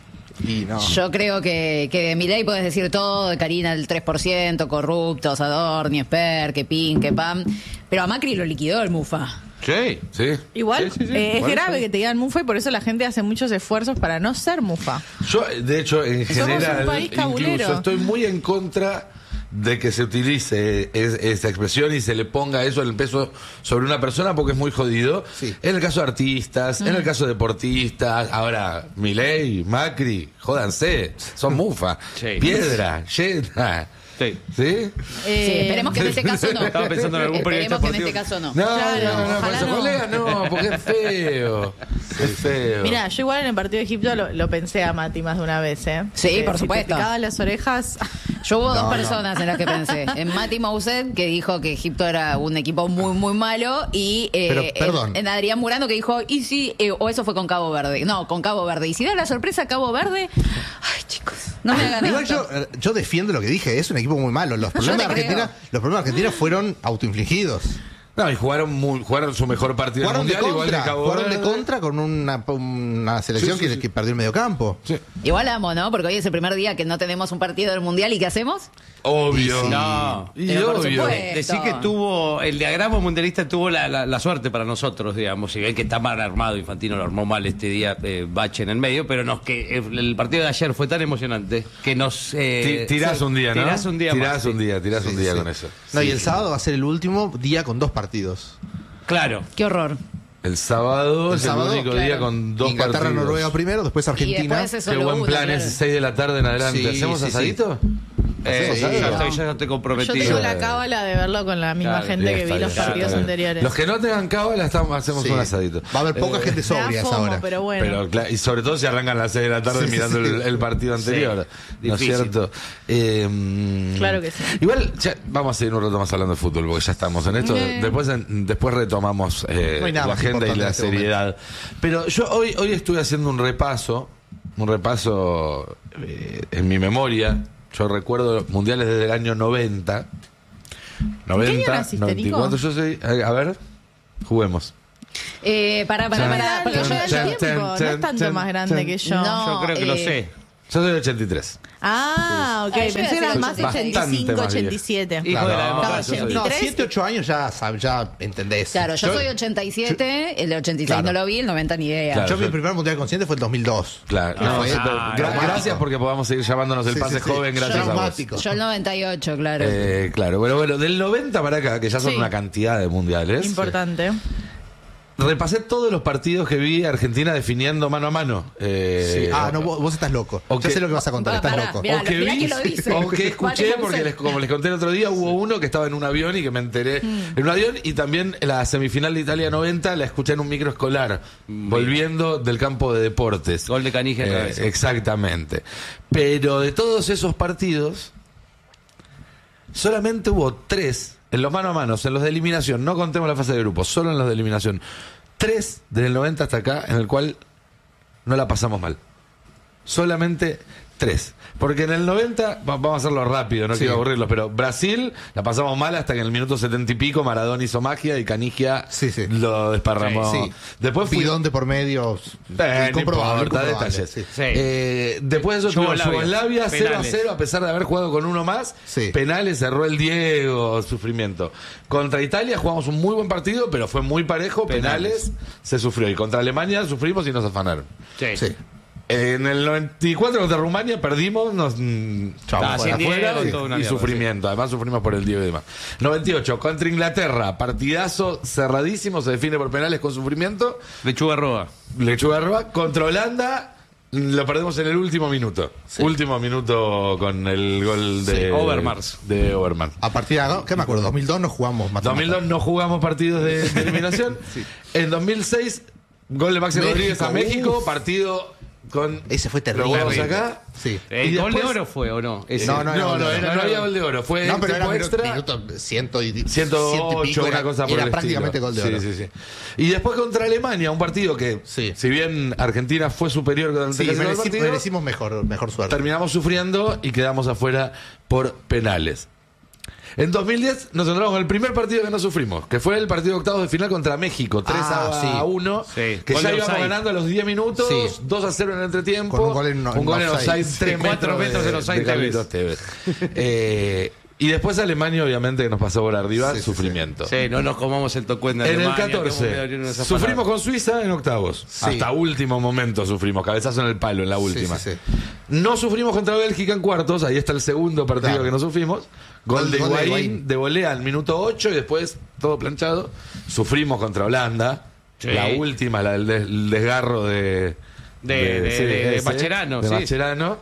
Y no. Yo creo que, que de Milei podés decir todo, de Karina el tres por ciento, corruptos, Adorni, Esper, que Pin, que Pam. Pero a Macri lo liquidó el Mufa. Sí, sí. Igual Sí, sí, sí. eh, es Por grave eso. que te digan mufa y por eso la gente hace muchos esfuerzos para no ser mufa. Yo, de hecho, en Somos un general, país cabulero. incluso estoy muy en contra de que se utilice es, esa expresión y se le ponga eso, el peso sobre una persona porque es muy jodido. Sí. En el caso de artistas, en el caso de deportistas, ahora Milei, Macri, jódanse, son mufa, Sí. piedra, llena. Sí. ¿Sí? Eh, Sí, esperemos que en este caso no. Estaba pensando en algún periodista Esperemos que en deportivo. este caso no. No, Claro, no, no, ojalá para esos no. colegas no, porque es feo. Es feo. Mira, yo igual en el partido de Egipto lo, lo pensé a Mati más de una vez, ¿eh? Sí, Eh, por si supuesto. te picaban las orejas. Yo hubo No, dos no. personas en las que pensé. En Mati Mousset, que dijo que Egipto era un equipo muy, muy malo. Y eh, Pero, en- perdón. En, Adrián Murano, que dijo, y sí, eh, o eso fue con Cabo Verde. No, con Cabo Verde. Y si da la sorpresa a Cabo Verde, ay, chicos, no me hagan Igual esto. yo, eh, yo defiendo lo que dije, es un equipo muy malo. Los problemas, de te creo. Argentina, los problemas de Argentina fueron autoinfligidos. No, y jugaron, muy, jugaron su mejor partido Jugaron del de mundial, igual contra, que Cabo jugaron de Verde. contra con una, una selección Sí, sí, que, sí. que perdió el mediocampo. Sí. Igual amo, ¿no? Porque hoy es el primer día que no tenemos un partido del Mundial. ¿Y qué hacemos? Obvio. No. Y Pero por obvio. supuesto. Decir que tuvo, el diagrama mundialista tuvo la, la- la suerte para nosotros, digamos. Si ven que está mal armado, Infantino lo armó mal este día, eh, Bache en el medio, pero nos que el, el partido de ayer fue tan emocionante que nos. Eh, Ti- tirás sí, un día, ¿no? Tirás un día Tirás más, un sí. día, tirás un Sí, día sí. con eso. No, y el sábado va a ser el último día con dos partidos. Claro. Qué horror. El sábado El es sábado, el único claro. día con dos Inglaterra, partidos. Noruega primero, después Argentina. después es Qué solo buen uno, plan claro. es seis de la tarde en adelante. Sí, ¿Hacemos sí, sí. asadito? Eh, Sí, ya, sí. estoy, ya estoy Yo comprometido. tengo la cábala de verlo con la misma Claro, gente Bien, que está vi bien, los está partidos bien. anteriores. Los que no tengan cábala estamos, hacemos Sí. un asadito. Va a haber poca gente Me da sobria a esa fomo, hora. pero bueno. Pero, cla- y sobre todo si arrancan a las seis de la tarde Sí, sí, mirando sí. El, el partido anterior. ¿No es Difícil. cierto? Eh, mm, Claro que sí. Igual, ya, vamos a seguir un rato más hablando de fútbol porque ya estamos en esto. Eh. Después, en- después retomamos eh, No hay nada la más agenda y importante la en este seriedad. Pero yo hoy, hoy estuve haciendo un repaso, un repaso eh, en mi memoria. Yo recuerdo los mundiales desde el año noventa. noventa, naciste, noventa y cuatro. Yo soy. A a ver, juguemos. Eh, para, para, para. porque No yo- me da el Chan, tiempo, chan, no chan, es tanto chan, más grande chan. que yo. No. Yo creo que lo eh, sé. Yo soy del ochenta y tres. Ah, ok. Ah, yo Pensé iba a que era decir más bastante ochenta y cinco, más ochenta y siete. Hijo de la Claro, democracia. yo soy- No, ochenta y tres. siete, ocho años ya, sab- ya entendés. Claro, yo, soy ochenta y siete, el ochenta y seis Claro. no lo vi, el noventa ni idea. Claro. Yo mi yo- primer mundial consciente fue el dos mil dos. Claro. Que No, fue sí, pero ah, gra- traumático. gracias porque podamos seguir llamándonos el Sí, pase sí, sí. joven, gracias a vos. Traumático. Yo el noventa y ocho, claro. Eh, claro, bueno, bueno, del noventa para acá, que ya son Sí. una cantidad de mundiales. Importante. Repasé todos los partidos que vi Argentina definiendo mano a mano. Eh, Sí. Ah, no, vos, vos estás loco. Ok. Ya sé lo que vas a contar, Pa- estás pará, loco. mirá, o que mirá vi, que lo dice. o que escuché, Vale, porque no sé. les- como les conté el otro día, hubo uno que estaba en un avión y que me enteré Mm. en un avión, y también la semifinal de Italia noventa la escuché en un micro escolar, volviendo del campo de deportes. Gol de Canija otra Eh, vez. exactamente. Pero de todos esos partidos, solamente hubo tres, en los mano a mano, en los de eliminación, no contemos la fase de grupos, solo en los de eliminación, tres desde el noventa hasta acá, en el cual no la pasamos mal. Solamente tres. Porque en el noventa, va- vamos a hacerlo rápido, no Sí. quiero aburrirlos, pero Brasil la pasamos mal hasta que en el minuto setenta y pico Maradona hizo magia y Canigia Sí, sí. lo desparramó. Sí, sí. Después fui... Bidón de por medio. Eh, no comprobable, importa, comprobable, detalles. sí. Sí. Eh, después de eso tuvimos Yugoslavia, Yugoslavia cero a penales. cero a pesar de haber jugado con uno más. Sí. Penales, cerró el Diego, sufrimiento. Contra Italia jugamos un muy buen partido, pero fue muy parejo. Penales, Penales. se sufrió. Y contra Alemania sufrimos y nos afanaron. Sí. Sí. En el noventa y cuatro contra Rumania perdimos, nos mm, Chau, fuera, sin afuera, Diego, y, toda una y mierda, sufrimiento. Además sufrimos por el Diego y demás. noventa y ocho contra Inglaterra, partidazo cerradísimo, se define por penales con sufrimiento. Lechuga roba. Lechuga roba. Contra Holanda lo perdemos en el último minuto. Último minuto con el gol de Sí, Overmars. De Overmars. A partir de acá, ¿qué me acuerdo? dos mil dos no jugamos mata-mata. dos mil dos no jugamos partidos de, de eliminación. En dos mil seis, gol de Maxi México, Rodríguez a México, uf. partido con Ese fue terrible. los huevos Terrible. acá. Sí. ¿El Y gol de después- oro fue o no? Ese. No, no, No, no, no, era- no, no había gol de oro. Fue No, pero era tiempo minuto, extra. minuto ciento y, ciento ciento y ocho, pico, una era, cosa por era el prácticamente estilo. gol de Sí, oro. sí, sí. Y después contra Alemania, un partido que, Sí. si bien Argentina fue superior durante Sí, casi todo el mereci- partido, merecimos mejor, mejor suerte. terminamos sufriendo y quedamos afuera por penales. En dos mil diez nos encontramos con el primer partido que no sufrimos, que fue el partido de octavos de final contra México, tres a uno, Sí. que Gol ya de íbamos offside. ganando a los diez minutos, Sí. dos a cero en el entretiempo, Con un gol en- un gol en en offside, offside. tres Sí, cuatro metros de, en offside de Carlitos Tevez. Eh, y después Alemania, obviamente, que nos pasó por arriba, Sí, sí, sufrimiento. Sí, no nos comamos el tocuendo En el Alemania, que catorce me abrieron esas sufrimos palabras. con Suiza en octavos. Sí. Hasta último momento sufrimos, cabezazo en el palo en la última. sí, sí. No sufrimos contra Bélgica en cuartos, ahí está el segundo partido Claro. que no sufrimos. Gol, Gol- de gol de Higuaín Higuaín. de volea al minuto ocho y después todo planchado. Sufrimos contra Holanda. Sí. La última, la del des- el desgarro de... De- de- de- de ese, Mascherano, de sí. Mascherano.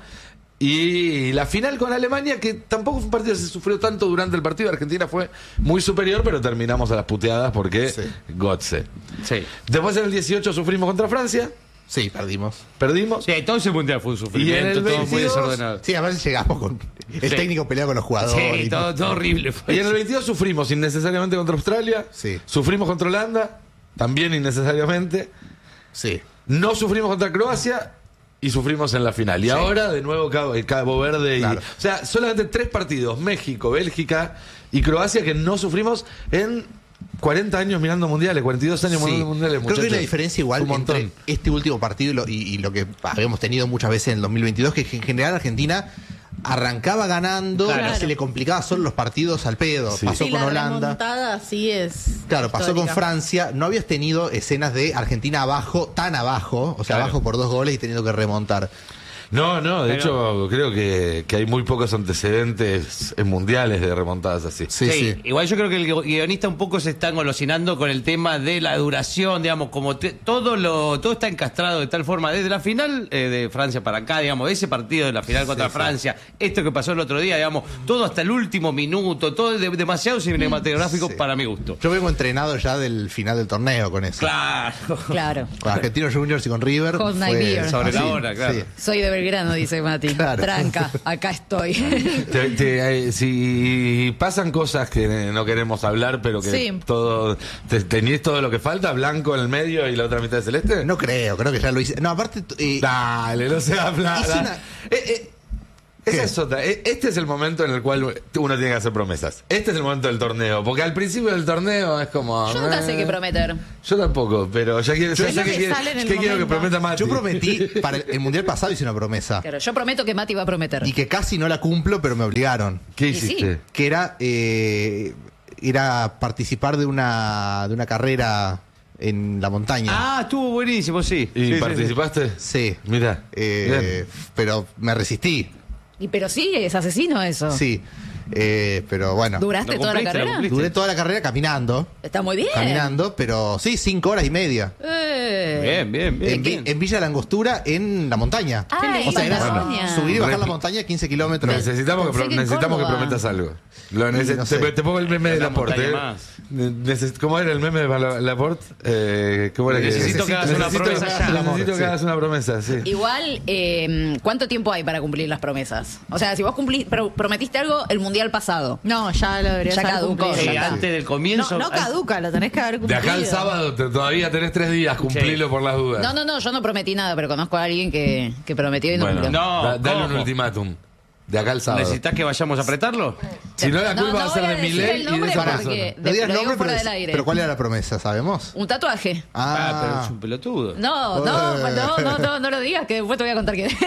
Y la final con Alemania, que tampoco fue un partido que se sufrió tanto durante el partido. Argentina fue muy superior, pero terminamos a las puteadas porque Sí. Gotze. Sí. Después en el dieciocho sufrimos contra Francia, Sí, perdimos. perdimos. Sí, todo ese mundial fue un Y en sufrimiento, el todo muy veintidós, desordenado. Sí, a veces llegamos con el Sí. técnico peleado con los jugadores. Sí, y- todo, todo horrible fue. Y en el veintidós sufrimos innecesariamente contra Australia, Sí. sufrimos contra Holanda, también innecesariamente, Sí. no sufrimos contra Croacia y sufrimos en la final. Y Sí. ahora de nuevo Cabo, Cabo Verde. Y, Claro. o sea, solamente tres partidos, México, Bélgica y Croacia, que no sufrimos en cuarenta años mirando mundiales, cuarenta y dos años Sí. mirando mundiales. Creo que hay muchachos. una diferencia igual Un montón. entre este último partido y lo, y, y lo que habíamos tenido muchas veces en el dos mil veintidós, que en general Argentina arrancaba ganando, Claro. se le complicaba solo los partidos al pedo. Sí. Pasó Sí, con la Holanda. remontada sí es. Claro, pasó con histórica. Francia. No habías tenido escenas de Argentina abajo, tan abajo, o sea, Claro. abajo por dos goles y teniendo que remontar. No, no, de Pero- hecho creo que, que hay muy pocos antecedentes en mundiales de remontadas así. Sí, Sí, sí. igual yo creo que el gu- guionista un poco se está engolosinando con el tema de la duración, digamos, como te- todo lo todo está encastrado de tal forma desde la final eh, de Francia para acá, digamos, ese partido de la final contra sí. Francia, esto que pasó el otro día, digamos, todo hasta el último minuto, todo de- demasiado cinematográfico Sí. para mi gusto. Yo vengo entrenado ya del final del torneo con eso. Claro. Claro. Con Argentinos Juniors y con River. Hot Night fue Beer. Sobre la así, hora, claro. sí. Soy de Belgrano, dice Mati. Claro. Tranca, acá estoy. Te- te- eh, si pasan cosas que no queremos hablar, pero que Sí. todo. Te, ¿Tenías todo lo que falta? ¿Blanco en el medio y la otra mitad de celeste? No creo, creo que ya lo hice. No, aparte. eh, Dale, no seas Hice plata. una- Eh, eh, esa ¿Qué? es otra. Eh, Este es el momento en el cual uno tiene que hacer promesas. Este es el momento del torneo. Porque al principio del torneo es como. Yo nunca eh, sé qué prometer. Yo tampoco, pero ya quiero, Yo ya es sé lo que, que quiere- sale en el que quiero que momento. prometa Mati. Yo prometí, para el, el mundial pasado hice una promesa. Claro, yo prometo que Mati va a prometer. Y que casi no la cumplo, pero me obligaron. ¿Qué Y sí. hiciste? Que era, eh, era participar de una, de una carrera en la montaña. Ah, estuvo buenísimo, sí. ¿Y Sí, sí, participaste? Sí. Mira. Eh, pero me resistí. Y pero sí, es asesino eso. Sí. Eh, pero bueno. ¿Duraste ¿Lo toda la cumpliste, lo carrera? cumpliste? Duré toda la carrera caminando. Está muy bien. Caminando, pero sí, cinco horas y media. Eh. Bien, bien, bien. En, Vi- en Villa La Angostura, en la montaña. Ah, o sea, en era Patagonia. subir y bajar Repi- la montaña quince kilómetros. Necesitamos, que, Pensé pro- que en necesitamos que Córdoba. prometas algo. Lo Y neces- no te, sé. te pongo el meme de Una Laporte. montaña ¿eh? más. Neces- ¿Cómo era el meme de La- Laporte? Eh, ¿Cómo era que- Necesito que hagas una necesito promesa que- ya. Necesito que Sí. hagas una promesa, sí. Igual, eh, ¿cuánto tiempo hay para cumplir las promesas? O sea, si vos cumplís, pro- prometiste algo el mundial pasado. No, ya lo deberías Ya haber caducó, cumplido. Sí, ya está. antes del No, comienzo. no caduca, lo tenés que haber De cumplido. acá al sábado te- todavía tenés tres días, cumplilo Sí. por las dudas. No, no, no, yo no prometí nada, pero conozco a alguien que, que prometió y no Bueno, cumplió. No, da- dale un ¿cómo? ultimátum. De acá al sábado. ¿Necesitas que vayamos a apretarlo? Si no, la No, culpa no va a ser voy a de decir Milei el y de nombre esa porque- persona. de- No digas lo digo nombre, fuera pero, del aire. pero ¿cuál era la promesa? ¿Sabemos? Un tatuaje. Ah, pero es un pelotudo. No, no, no, no, no, no lo digas, que después te voy a contar quién es.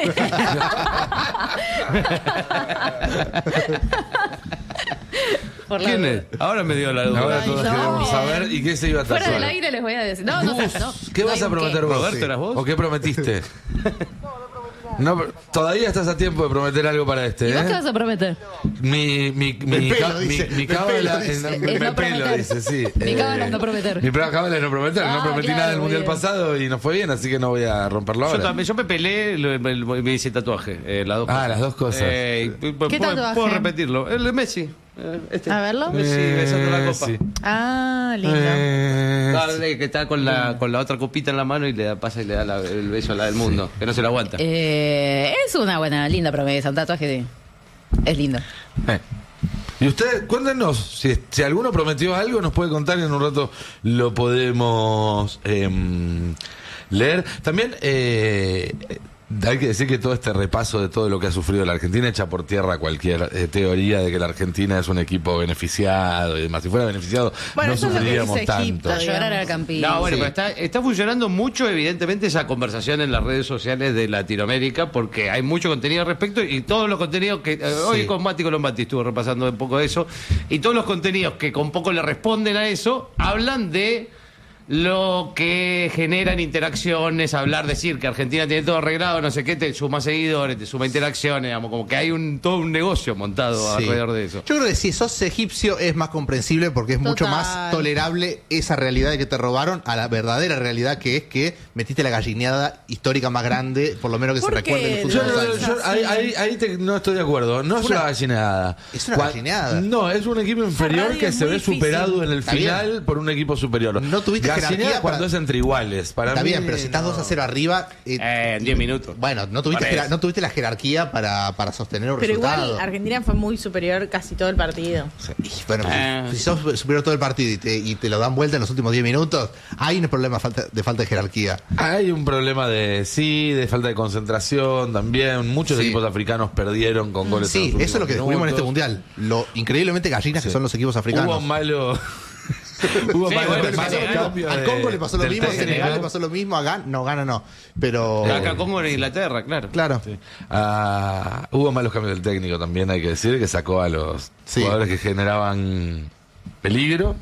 Por la ¿Quién duda. es? Ahora me dio la duda. Ahora Ay, todos no. queremos saber y qué se iba a Fuera tatuar. del aire les voy a decir. No, no, no. ¿Qué no vas hay a un prometer qué. vos? Roberto, ¿eras vos? ¿O qué prometiste? No, pero todavía estás a tiempo de prometer algo para este, ¿Y vos ¿eh? qué vas a prometer? Mi, mi, mi, El pelo, ca- mi- dice. mi El cábala pelo, es dice. no- Es el no pelo, prometer. dice, sí. Mi Eh, cábala es no prometer. Mi pra- cábala es no prometer. Ah, no prometí claro, nada del muy mundial bien. pasado y no fue bien, así que no voy a romperlo Yo ahora. también, yo me peleé, lo- me, me hice tatuaje. eh, las dos Ah, cosas. las dos cosas. Eh, y pu- ¿Qué puedo, tatuaje? puedo repetirlo. El de Messi. eh, este. A verlo. Messi besando la copa. sí. Ah, lindo. Eh, Dale, que está con la, con la otra copita en la mano y le da, pasa y le da la- el beso a la del mundo, que no se lo aguanta. Eh, es una buena, linda promesa. Un tatuaje de... es lindo. eh. Y ustedes, cuéntenos, si, si alguno prometió algo, nos puede contar y en un rato lo podemos em, leer. También, eh, Hay que decir que todo este repaso de todo lo que ha sufrido la Argentina echa por tierra cualquier eh, teoría de que la Argentina es un equipo beneficiado y demás. Si fuera beneficiado, bueno, no eso sufriríamos es lo que dice tanto. Egipto, Llorar al Campín. No, bueno, Sí. pero está, está funcionando mucho, evidentemente, esa conversación en las redes sociales de Latinoamérica, porque hay mucho contenido al respecto y todos los contenidos que. Eh, hoy Sí. con Mati Colombati estuvo repasando un poco de eso, y todos los contenidos que con poco le responden a eso hablan de lo que generan interacciones, hablar, decir que Argentina tiene todo arreglado, no sé qué, te suma seguidores, te suma interacciones, digamos, como que hay un todo un negocio montado Sí. alrededor de eso. Yo creo que si sos egipcio es más comprensible porque es mucho Total. más tolerable esa realidad de que te robaron a la verdadera realidad que es que metiste la gallineada histórica más grande, por lo menos que se ¿Por recuerde en el qué? fútbol. Yo, de no, los años. yo- ahí, ahí- ahí te- no estoy de acuerdo. No es Una- una gallineada. es una Cua- gallineada. No, es un equipo inferior radio que es se muy ve difícil. superado en el Está final bien. por un equipo superior. No tuviste Gallineada jerarquía cuando para- es entre iguales. Para Está mí, bien, pero si estás no. dos a cero arriba. eh, Eh, en diez minutos. Bueno, no tuviste, Por eso. jerar- no tuviste la jerarquía para, para sostener un Pero resultado. igual Argentina fue muy superior casi todo el partido. Y bueno, Eh. si sos superior todo el partido y te, y te lo dan vuelta en los últimos diez minutos, hay un problema falta- de falta de jerarquía. Hay un problema de sí, de falta de concentración también. Muchos Sí. equipos africanos perdieron con goles. en Sí, los eso es lo que últimos descubrimos en este minutos. mundial. Lo increíblemente gallinas que Sí. son los equipos africanos. Hubo malo. Hubo Sí, malo bueno, Le pasó lo Senegal. mismo. Al Congo le pasó lo del mismo, a técnico. Senegal le pasó lo mismo, a Ghana, no, Ghana no. Pero. Acá como en Inglaterra, claro. Claro. Ah, hubo malos cambios del técnico también, hay que decir, que sacó a los Sí. jugadores que generaban peligro.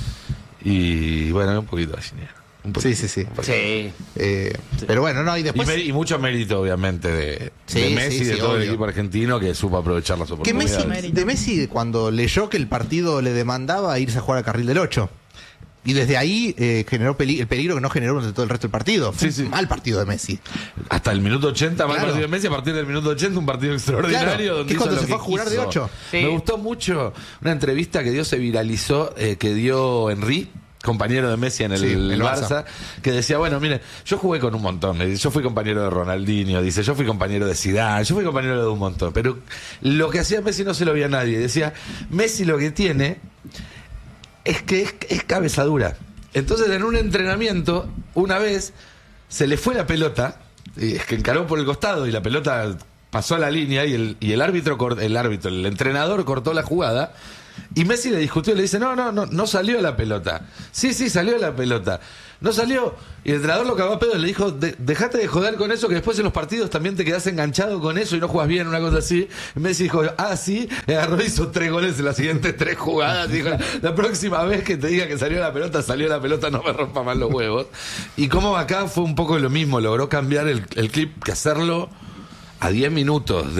Y bueno, un poquito de gallinero. Un poquito. Sí, sí, sí. Sí. Eh, Pero bueno, no, y Y, después. mé- y mucho mérito, obviamente, de, Sí, de Messi sí, y de sí, todo el obvio. equipo argentino que supo aprovechar las Que oportunidades. Messi, de Messi, cuando leyó que el partido le demandaba irse a jugar al carril del ocho. Y desde ahí eh, generó peli- el peligro que no generó durante todo el resto del partido. Fue Sí, sí. un mal partido de Messi. Hasta el minuto ochenta, mal Claro. partido de Messi, a partir del minuto ochenta, un partido extraordinario. Claro, donde que es cuando hizo se lo fue a jugar de quiso. ocho. Sí. Me gustó mucho una entrevista que dio, se viralizó, eh, que dio Henry, compañero de Messi en el, Sí, el Barça, Barça. que decía, bueno, mire, yo jugué con un montón, me dice, yo fui compañero de Ronaldinho, dice, yo fui compañero de Zidane, yo fui compañero de un montón, pero lo que hacía Messi no se lo veía a nadie. Decía, Messi lo que tiene es que es, es cabeza dura. Entonces, en un entrenamiento, una vez se le fue la pelota, y es que encaró por el costado y la pelota pasó a la línea y el, y el árbitro, cor- el árbitro, el entrenador cortó la jugada. Y Messi le discutió, le dice, no, no, no, no salió la pelota. Sí, sí, salió la pelota. No salió. Y el entrenador lo cagó a pedo y le dijo, "De- dejate de joder con eso, que después en los partidos también te quedás enganchado con eso y no juegas bien, una cosa así. Y Messi dijo, ah, sí, y agarró y hizo tres goles en las siguientes tres jugadas. Y dijo, la próxima vez que te diga que salió la pelota, salió la pelota, no me rompa más los huevos. Y como acá fue un poco lo mismo, logró cambiar el, el clip, que hacerlo a diez minutos